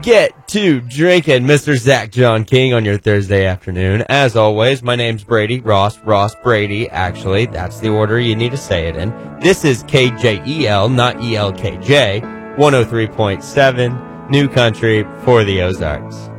Get to drinking, Mr. Zach John King on your Thursday afternoon. As always, my name's Brady, Ross Brady, actually. That's the order you need to say it in. This is KJEL, not ELKJ, 103.7, New Country for the Ozarks.